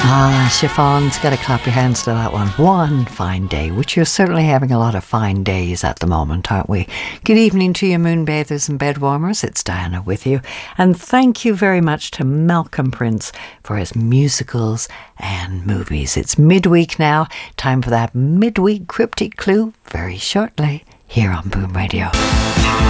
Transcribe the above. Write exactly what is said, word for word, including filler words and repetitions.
Ah, Chiffon's got to clap your hands to that one. One fine day, which you're certainly having a lot of fine days at the moment, aren't we? Good evening to you moonbathers and bedwarmers. It's Diana with you. And thank you very much to Malcolm Prince for his musicals and movies. It's midweek now. Time for that midweek cryptic clue very shortly here on Boom Radio.